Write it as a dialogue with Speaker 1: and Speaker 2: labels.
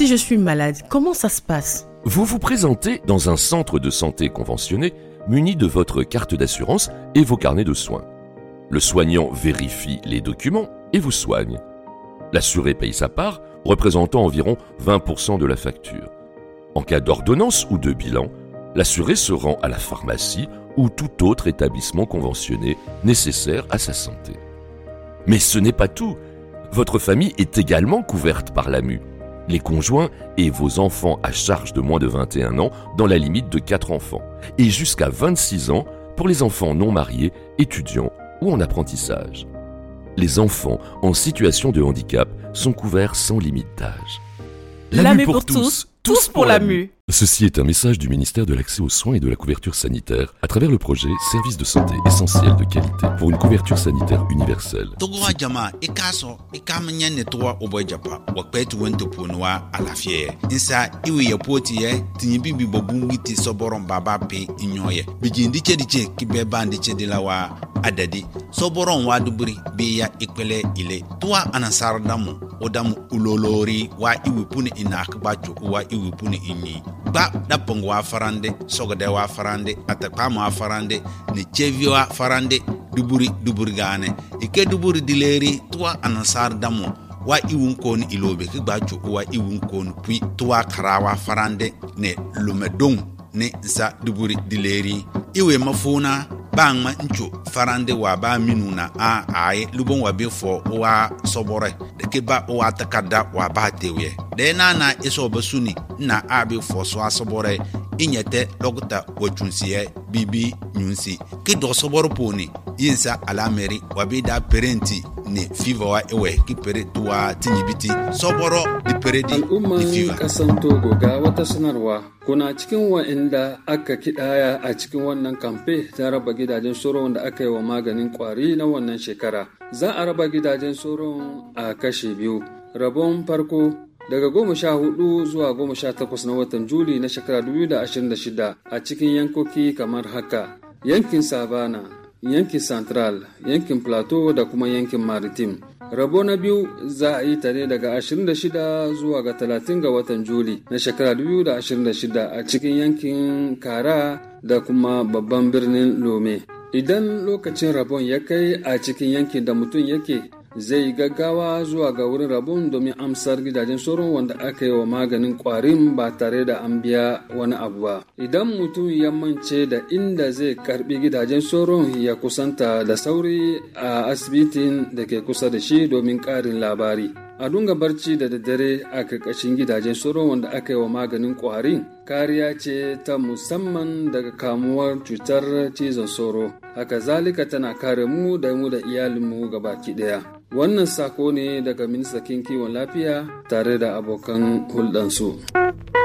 Speaker 1: si je suis malade, comment ça se passe?
Speaker 2: Vous vous présentez dans un centre de santé conventionné muni de votre carte d'assurance et vos carnets de soins. Le soignant vérifie les documents et vous soigne. L'assuré paye sa part, représentant environ 20% de la facture. En cas d'ordonnance ou de bilan, l'assuré se rend à la pharmacie ou tout autre établissement conventionné nécessaire à sa santé. Mais ce n'est pas tout. Votre famille est également couverte par l'AMU. Les conjoints et vos enfants à charge de moins de 21 ans dans la limite de 4 enfants et jusqu'à 26 ans pour les enfants non mariés, étudiants ou en apprentissage. Les enfants en situation de handicap sont couverts sans limite d'âge.
Speaker 1: L'AMU pour tous, tous pour l'AMU.
Speaker 2: Ceci est un message du ministère de l'Accès aux soins et de la couverture sanitaire à travers le projet Services de santé essentiels de qualité pour une couverture sanitaire universelle.
Speaker 3: Adadi soboron wa duburi biya ikwele ile tuwa anasardamu odamu ulolori wa iwipuni inakbacho wa iwipuni inyi ba dapong wa farande sogode wa farande atakama wa farande ne chevi wa farande duburi gane ike duburi dileri tuwa anasardamu wa iwunkon ilobe kbacho wa iwunkon pui tuwa karawa farande ne lumedong ne sa duburi dileri iwe mafuna bang ma ncho farande wa ba minuna a ai lubon wa be fo wa sobore de ke ba wa takada wa ba tewe de na iso basuni na a be fo so asobore inyete logta wachunsiye bibi nyunsi ke do soboro poni yinsa alameri wa be da parenti ne fiva wa ewe ki pere tuwa tinyibiti soboro di peredi di fiva
Speaker 4: kasan Togo ga wata sanarwa kuna cikin wa'inda aka kidaya a cikin wannan kamfe ta raba gidajen soron da aka yi wa maganin kwari na wannan shekara. Za a raba gidajen soron a kashe biyu. Rabon farko daga 14 zuwa 18 na watan Juli na shekara 2026 a cikin yankoki kamar haka: yankin Savana, yankin Central, yankin Plateau da kuma yankin Maritime. Rabo na biyu za a yi ta ne daga 26 zuwa ga 30 ga watan Juli na shekara 2026 a cikin yankin Kara da kuma babban birnin Lome. Idan lokacin rabon ya kai a cikin yankin da mutum yake, zai gaggawa zuwa ga wurin rabon domin amsar gidajen sauron wanda aka yi wa maganin kwarin ba tare da an biya wani abu ba. Idan mutum ya mance da inda zai karbi gidajen sauron, ya kusanta da sauri a asibitin da ke kusa da shi domin karin labari. A dunga barci da daddare a karkashin gidajen sauron wanda aka yi wa maganin kwarin kariya ce ta musamman daga kamuwar cutar cizon sauro. Haka zalika tana kare mu da iyalinmu gabaki daya. Wannan sako ne daga ministan kiwon lafiya tare da abokan hulɗansu.